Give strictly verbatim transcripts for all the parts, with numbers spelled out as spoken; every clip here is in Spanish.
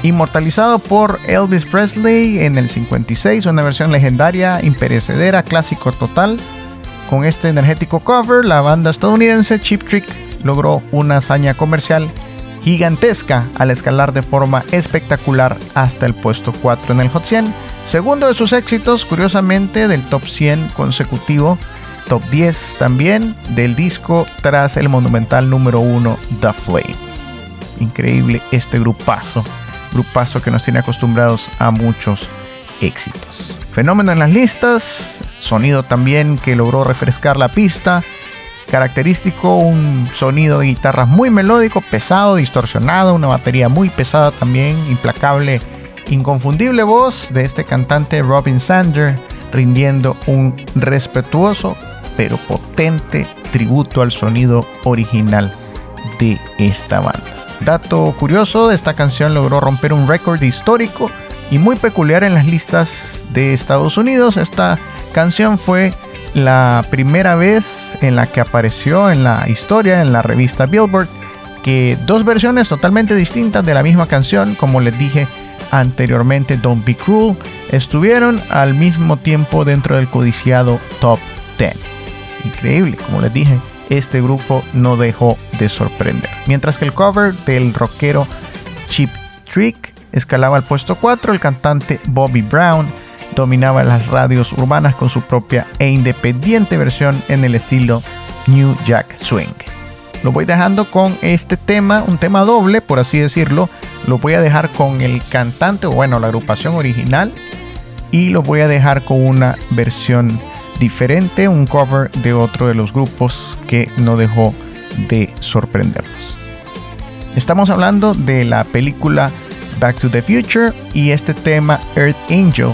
Inmortalizado por Elvis Presley en el cincuenta y seis, una versión legendaria, imperecedera, clásico total. Con este energético cover, la banda estadounidense Cheap Trick logró una hazaña comercial gigantesca al escalar de forma espectacular hasta el puesto cuatro en el Hot cien, segundo de sus éxitos, curiosamente, del top cien consecutivo, top diez también del disco tras el monumental número uno The Flame. Increíble este grupazo, grupazo que nos tiene acostumbrados a muchos éxitos. Fenómeno en las listas, sonido también que logró refrescar la pista, característico, un sonido de guitarra muy melódico, pesado, distorsionado, una batería muy pesada también, implacable, inconfundible voz de este cantante Robin Zander, rindiendo un respetuoso pero potente tributo al sonido original de esta banda. Dato curioso, esta canción logró romper un récord histórico y muy peculiar en las listas de Estados Unidos. Esta canción fue la primera vez en la que apareció en la historia, en la revista Billboard, que dos versiones totalmente distintas de la misma canción, como les dije anteriormente, Don't Be Cruel, estuvieron al mismo tiempo dentro del codiciado Top diez. Increíble, como les dije, este grupo no dejó de sorprender. Mientras que el cover del rockero Cheap Trick escalaba al puesto cuatro, el cantante Bobby Brown dominaba las radios urbanas con su propia e independiente versión en el estilo New Jack Swing. Lo voy dejando con este tema, un tema doble, por así decirlo. Lo voy a dejar con el cantante, o bueno, la agrupación original, y lo voy a dejar con una versión diferente, un cover de otro de los grupos que no dejó de sorprendernos. Estamos hablando de la película Back to the Future y este tema Earth Angel,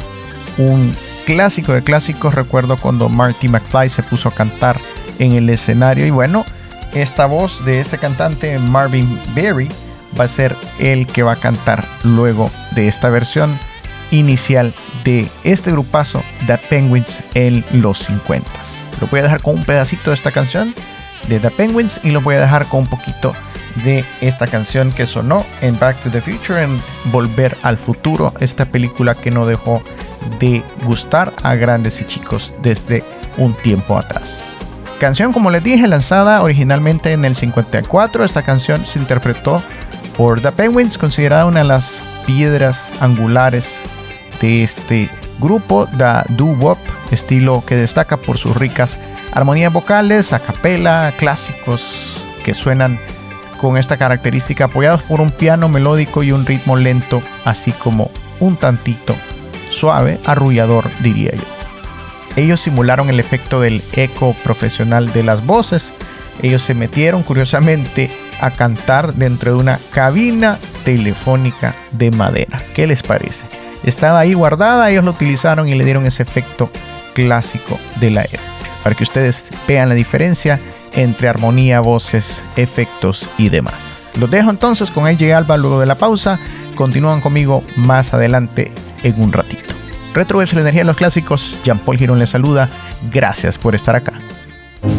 un clásico de clásicos. Recuerdo cuando Marty McFly se puso a cantar en el escenario, y bueno, esta voz de este cantante Marvin Berry va a ser el que va a cantar luego de esta versión inicial de este grupazo The Penguins en los cincuenta. Lo voy a dejar con un pedacito de esta canción de The Penguins y lo voy a dejar con un poquito de esta canción que sonó en Back to the Future, en Volver al Futuro, esta película que no dejó de gustar a grandes y chicos desde un tiempo atrás. Canción, como les dije, lanzada originalmente en el cincuenta y cuatro. Esta canción se interpretó por The Penguins, considerada una de las piedras angulares de este grupo, The doo-wop, estilo que destaca por sus ricas armonías vocales, a capela, clásicos que suenan con esta característica, apoyados por un piano melódico y un ritmo lento, así como un tantito suave, arrullador, diría yo. Ellos simularon el efecto del eco profesional de las voces. Ellos se metieron curiosamente a cantar dentro de una cabina telefónica de madera. ¿Qué les parece? Estaba ahí guardada, ellos lo utilizaron y le dieron ese efecto clásico de la época, para que ustedes vean la diferencia entre armonía, voces, efectos y demás. Los dejo entonces con A J Alba luego de la pausa. Continúan conmigo más adelante en un ratito. Retro es la energía de los clásicos. Jean Paul Girón les saluda. Gracias por estar acá.